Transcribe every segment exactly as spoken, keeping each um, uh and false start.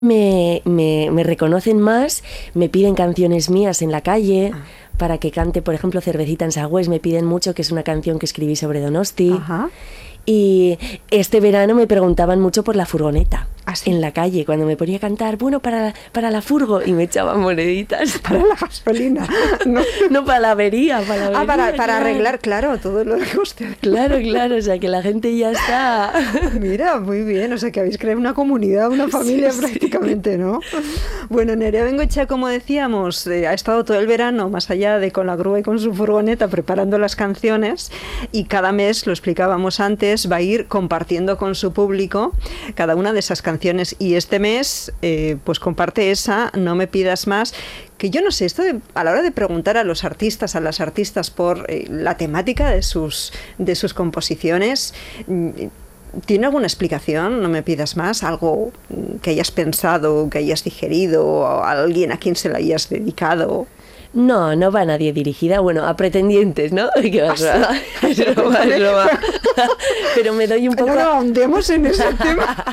Me, me, me reconocen más, me piden canciones mías en la calle. Ah. Para que cante, por ejemplo, Cervecita en Sagüés, me piden mucho, que es una canción que escribí sobre Donosti. Ajá. Y este verano me preguntaban mucho por la furgoneta. ¿Ah, sí? En la calle, cuando me ponía a cantar, bueno, para, para la furgo, y me echaban moneditas. Para la gasolina. No, no para la avería, para la avería. Ah, para, para claro. arreglar, claro, todo lo que usted... Claro, claro, o sea, que la gente ya está... Mira, muy bien, o sea, que habéis creado una comunidad, una familia sí, prácticamente, sí. ¿No? Bueno, Nerea Bengoechea, como decíamos, eh, ha estado todo el verano, más allá de con la grúa y con su furgoneta, preparando las canciones, y cada mes, lo explicábamos antes, va a ir compartiendo con su público cada una de esas canciones. Y este mes, eh, pues comparte esa, No me pidas más, que yo no sé, esto de, a la hora de preguntar a los artistas, a las artistas por eh, la temática de sus, de sus composiciones, ¿tiene alguna explicación? No me pidas más, algo que hayas pensado, que hayas digerido, a alguien a quien se la hayas dedicado. No, no va a nadie dirigida, bueno, a pretendientes, ¿no? ¿Qué va? Es broma, es broma. Pero me doy un poco... No, no, ahondemos en ese tema.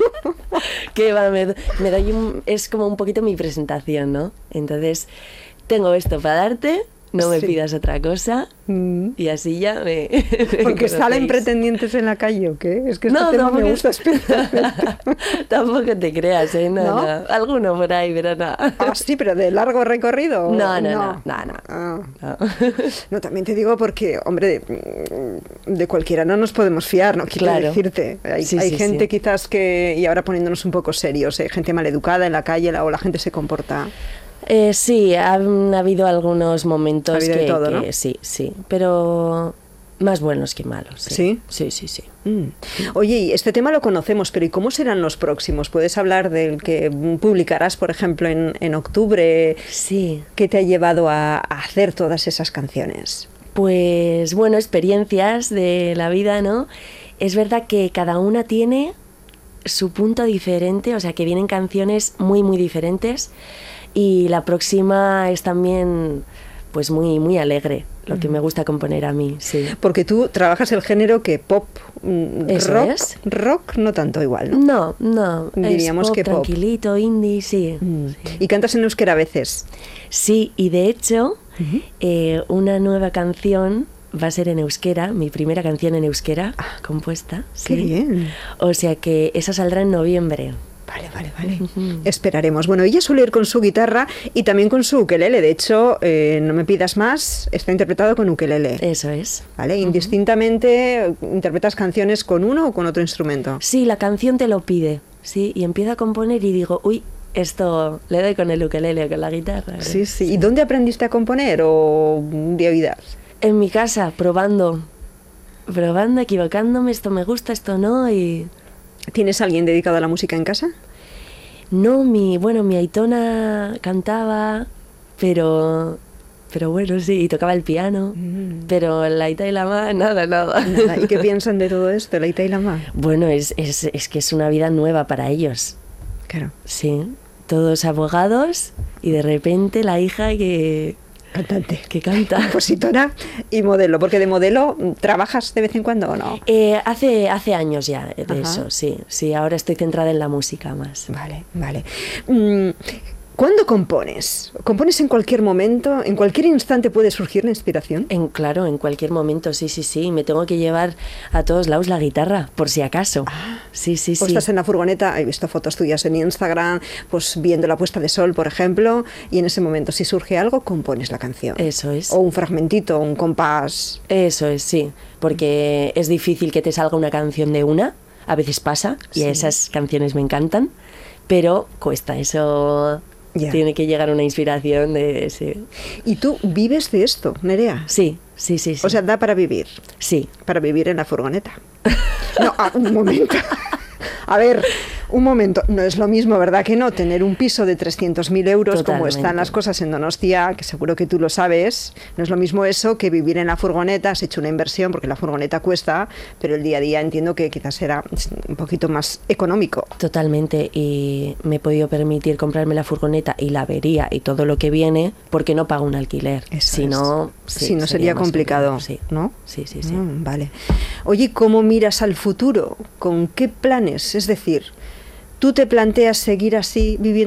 Que va, me, me doy un... Es como un poquito mi presentación, ¿no? Entonces, tengo esto para darte, no me sí. pidas otra cosa, mm. y así ya me... Porque salen pretendientes en la calle, ¿o qué? Es que este no, tema me gusta especialmente. Tampoco te creas, ¿eh? No, ¿No? no. Alguno por ahí, pero no. Ah, sí, pero de largo recorrido. No, no, no, no, no. Ah. no. No, también te digo porque, hombre, de, de cualquiera no nos podemos fiar, no quiero claro. decirte. Hay, sí, hay sí, gente sí. quizás que, y ahora poniéndonos un poco serios, hay gente maleducada en la calle la, o la gente se comporta... Eh, sí, han ha habido algunos momentos ha habido que, de todo, que ¿no? sí, sí, pero más buenos que malos. Sí, sí, sí, sí. sí. Mm. Oye, y este tema lo conocemos, pero ¿y cómo serán los próximos? ¿Puedes hablar del que publicarás, por ejemplo, en, en octubre? Sí. ¿Qué te ha llevado a, a hacer todas esas canciones? Pues, bueno, experiencias de la vida, ¿no? Es verdad que cada una tiene su punto diferente, o sea, que vienen canciones muy, muy diferentes. Y la próxima es también pues muy muy alegre, lo que me gusta componer a mí, sí. Porque tú trabajas el género que pop, Eso rock, es. rock no tanto igual, ¿no? No, no, diríamos es pop, que pop. tranquilito, indie, sí, mm. sí. ¿Y cantas en euskera a veces? Sí, y de hecho, uh-huh. eh, una nueva canción va a ser en euskera, mi primera canción en euskera ah, compuesta. ¡Qué sí. bien! O sea que esa saldrá en noviembre. Vale, vale, vale. Uh-huh. Esperaremos. Bueno, ella suele ir con su guitarra y también con su ukelele. De hecho, eh, No me pidas más está interpretado con ukelele. Eso es. Vale, uh-huh. Indistintamente, ¿interpretas canciones con uno o con otro instrumento? Sí, la canción te lo pide, sí, y empiezo a componer y digo, uy, esto le doy con el ukelele o con la guitarra. ¿eh? Sí, sí. ¿Y dónde aprendiste a componer o de oídas? En mi casa, probando, probando, equivocándome, esto me gusta, esto no, y... ¿Tienes alguien dedicado a la música en casa? No, mi, bueno, mi aitona cantaba, pero, pero bueno, sí, y tocaba el piano, mm. pero la ita y la ma, nada, nada. nada. ¿Y qué piensan de todo esto, la ita y la ma? Bueno, es, es, es que es una vida nueva para ellos. Claro. Sí, todos abogados y de repente la hija que... Cantante. Que canta. Compositora y modelo. Porque de modelo, ¿trabajas de vez en cuando o no? Eh, hace, hace años ya de Ajá. eso, sí. Sí, ahora estoy centrada en la música más. Vale, vale. Mm, ¿cuándo compones? ¿Compones en cualquier momento? ¿En cualquier instante puede surgir la inspiración? En, claro, en cualquier momento, sí, sí, sí. Me tengo que llevar a todos lados la guitarra, por si acaso. Ah, sí, sí, o sí. Estás en la furgoneta, he visto fotos tuyas en Instagram, pues viendo la puesta de sol, por ejemplo, y en ese momento, si surge algo, compones la canción. Eso es. O un fragmentito, un compás. Eso es, sí. Porque es difícil que te salga una canción de una, a veces pasa, y sí. esas canciones me encantan, pero cuesta eso... Yeah. Tiene que llegar una inspiración de... Sí. ¿Y tú vives de esto, Nerea? Sí, sí, sí, sí. O sea, da para vivir. Sí. Para vivir en la furgoneta. No, ah, un momento. A ver, un momento. No es lo mismo, ¿verdad que no? Tener un piso de trescientos mil euros, totalmente. Como están las cosas en Donostia, que seguro que tú lo sabes. No es lo mismo eso que vivir en la furgoneta. Has hecho una inversión porque la furgoneta cuesta, pero el día a día entiendo que quizás será un poquito más económico. Totalmente. Y me he podido permitir comprarme la furgoneta y la avería y todo lo que viene porque no pago un alquiler. Eso si es. no, sí, si no sería, sería complicado, complicado. Sí. ¿no? Sí, sí, sí. Mm, vale. Oye, ¿cómo miras al futuro? ¿Con qué planes? Es decir, ¿Tú te planteas seguir así, viviendo